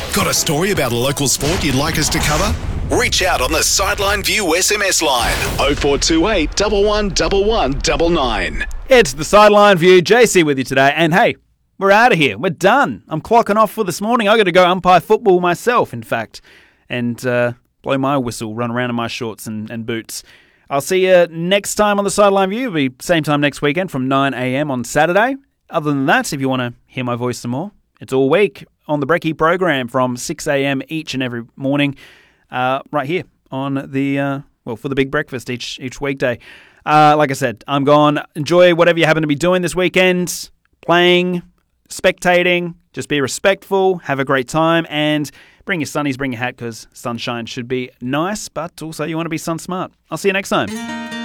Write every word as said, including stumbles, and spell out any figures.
Got a story about a local sport you'd like us to cover? Reach out on the Sideline View S M S line oh four two eight, one one one one nine nine. It's the Sideline View, J C with you today, and hey, we're out of here. We're done. I'm clocking off for this morning. I got to go umpire football myself, in fact, and uh, blow my whistle, run around in my shorts and, and boots. I'll see you next time on the Sideline View. It'll be same time next weekend from nine a.m. on Saturday. Other than that, if you want to hear my voice some more, it's all week on the Brekkie program from six a.m. each and every morning, uh, right here on the, uh, well, for the big breakfast each each weekday. Uh, like I said, I'm gone. Enjoy whatever you happen to be doing this weekend, playing, spectating, just be respectful, have a great time, and bring your sunnies, bring your hat, because sunshine should be nice, but also you want to be sun smart. I'll see you next time.